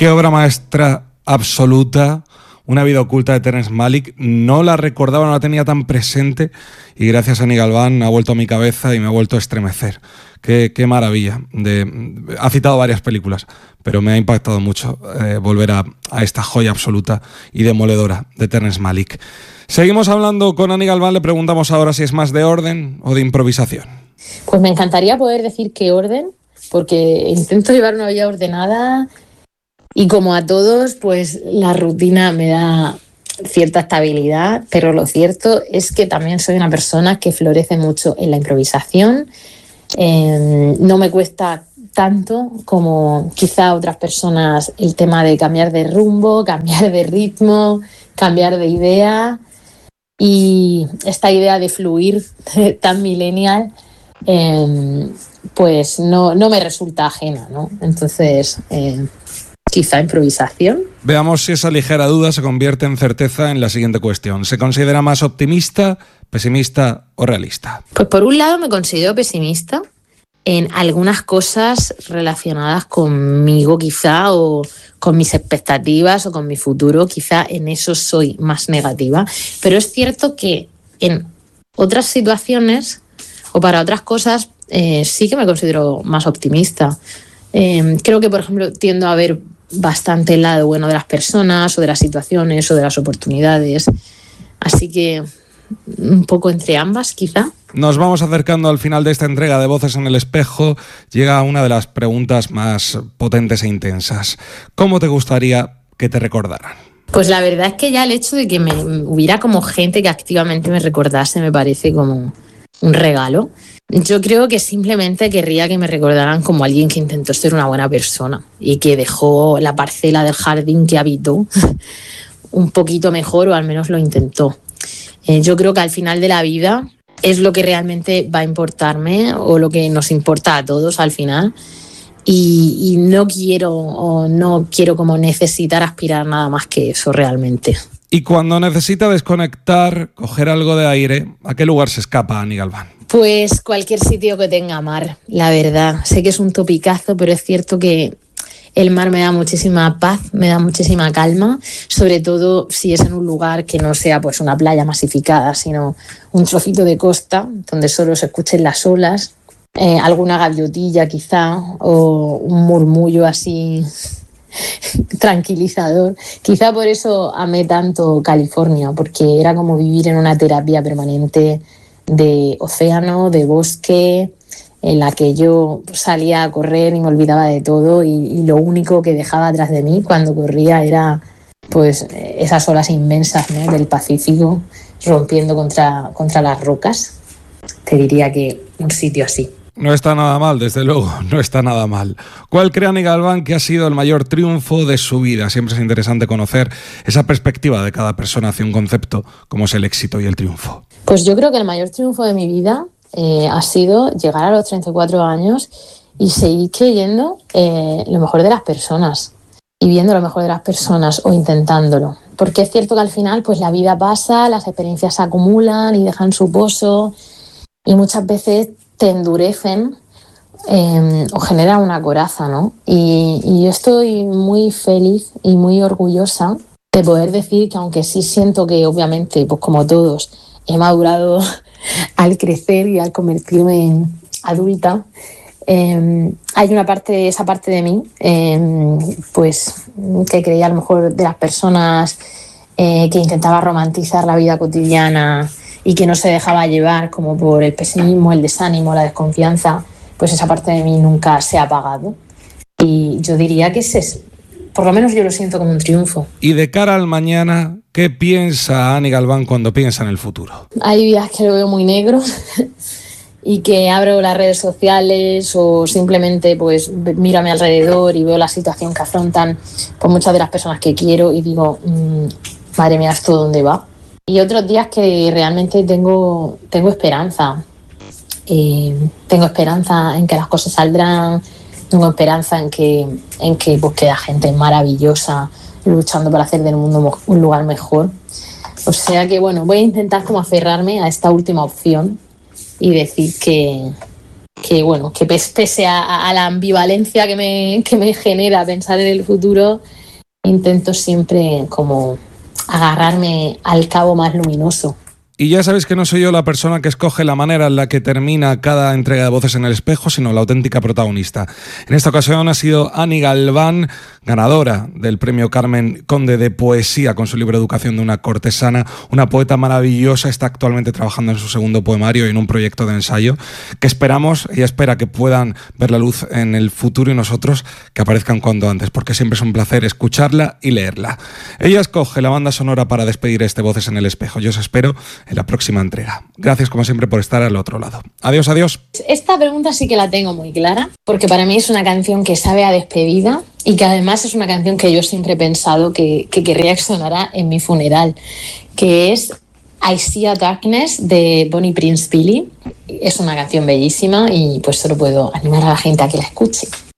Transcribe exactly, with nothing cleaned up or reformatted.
Qué obra maestra absoluta, Una vida oculta de Terrence Malick. No la recordaba, no la tenía tan presente y gracias a Ani Galván ha vuelto a mi cabeza y me ha vuelto a estremecer. Qué, qué maravilla. De, ha citado varias películas, pero me ha impactado mucho eh, volver a, a esta joya absoluta y demoledora de Terrence Malick. Seguimos hablando con Ani Galván, le preguntamos ahora si es más de orden o de improvisación. Pues me encantaría poder decir que orden, porque intento llevar una vida ordenada y como a todos, pues la rutina me da cierta estabilidad, pero lo cierto es que también soy una persona que florece mucho en la improvisación. Eh, no me cuesta tanto como quizá otras personas el tema de cambiar de rumbo, cambiar de ritmo, cambiar de idea. Y esta idea de fluir tan millennial, eh, pues no, no me resulta ajena, ¿no? Entonces, eh, quizá improvisación. Veamos si esa ligera duda se convierte en certeza en la siguiente cuestión. ¿Se considera más optimista, pesimista o realista? Pues por un lado me considero pesimista en algunas cosas relacionadas conmigo quizá, o con mis expectativas o con mi futuro, quizá en eso soy más negativa, pero es cierto que en otras situaciones o para otras cosas eh, sí que me considero más optimista. Eh, creo que, por ejemplo, tiendo a ver bastante el lado bueno de las personas o de las situaciones o de las oportunidades, así que un poco entre ambas quizá. Nos vamos acercando al final de esta entrega de Voces en el Espejo. Llega una de las preguntas más potentes e intensas. ¿Cómo te gustaría que te recordaran? Pues la verdad es que ya el hecho de que me hubiera como gente que activamente me recordase me parece como un regalo. Yo creo que simplemente querría que me recordaran como alguien que intentó ser una buena persona y que dejó la parcela del jardín que habitó un poquito mejor, o al menos lo intentó. Eh, yo creo que al final de la vida es lo que realmente va a importarme, o lo que nos importa a todos al final, y, y no quiero o no quiero como necesitar aspirar nada más que eso realmente. Y cuando necesita desconectar, coger algo de aire, ¿a qué lugar se escapa Ani Galván? Pues cualquier sitio que tenga mar, la verdad. Sé que es un topicazo, pero es cierto que el mar me da muchísima paz, me da muchísima calma, sobre todo si es en un lugar que no sea pues una playa masificada, sino un trocito de costa donde solo se escuchen las olas, eh, alguna gaviotilla quizá, o un murmullo así tranquilizador. Quizá por eso amé tanto California, porque era como vivir en una terapia permanente de océano, de bosque, en la que yo salía a correr y me olvidaba de todo, y, y lo único que dejaba atrás de mí cuando corría era pues esas olas inmensas, ¿no?, del Pacífico rompiendo contra, contra las rocas. Te diría que un sitio así. No está nada mal, desde luego, no está nada mal. ¿Cuál cree Ani Galván que ha sido el mayor triunfo de su vida? Siempre es interesante conocer esa perspectiva de cada persona hacia un concepto como es el éxito y el triunfo. Pues yo creo que el mayor triunfo de mi vida eh, ha sido llegar a los treinta y cuatro años y seguir creyendo eh, lo mejor de las personas y viendo lo mejor de las personas, o intentándolo. Porque es cierto que al final pues la vida pasa, las experiencias se acumulan y dejan su pozo, y muchas veces te endurecen eh, o generan una coraza, ¿no? Y, y yo estoy muy feliz y muy orgullosa de poder decir que, aunque sí siento que obviamente, pues como todos, he madurado al crecer y al convertirme en adulta, eh, hay una parte, esa parte de mí, eh, pues que creía a lo mejor de las personas, eh, que intentaba romantizar la vida cotidiana y que no se dejaba llevar como por el pesimismo, el desánimo, la desconfianza. Pues esa parte de mí nunca se ha apagado. Y yo diría que ese es, por lo menos yo lo siento como un triunfo. Y de cara al mañana, ¿qué piensa Ani Galván cuando piensa en el futuro? Hay días que lo veo muy negro y que abro las redes sociales o simplemente pues miro a mi alrededor y veo la situación que afrontan pues muchas de las personas que quiero y digo, mmm, madre mía, ¿esto dónde va? Y otros días que realmente tengo, tengo esperanza. Eh, tengo esperanza en que las cosas saldrán, tengo esperanza en que, en que pues, queda gente maravillosa luchando para hacer del mundo un lugar mejor. O sea que bueno, voy a intentar como aferrarme a esta última opción y decir que, que bueno, que pese a, a la ambivalencia que me, que me genera pensar en el futuro, intento siempre como agarrarme al cabo más luminoso. Y ya sabéis que no soy yo la persona que escoge la manera en la que termina cada entrega de Voces en el Espejo, sino la auténtica protagonista. En esta ocasión ha sido Ani Galván, ganadora del premio Carmen Conde de Poesía con su libro Educación de una cortesana, una poeta maravillosa. Está actualmente trabajando en su segundo poemario y en un proyecto de ensayo que esperamos, ella espera que puedan ver la luz en el futuro y nosotros que aparezcan cuanto antes, porque siempre es un placer escucharla y leerla. Ella escoge la banda sonora para despedir este Voces en el Espejo. Yo os espero en la próxima entrega. Gracias como siempre por estar al otro lado. Adiós, adiós. Esta pregunta sí que la tengo muy clara, porque para mí es una canción que sabe a despedida y que además es una canción que yo siempre he pensado que, que querría que sonara en mi funeral, que es I See a Darkness de Bonnie Prince Billy. Es una canción bellísima y pues solo puedo animar a la gente a que la escuche.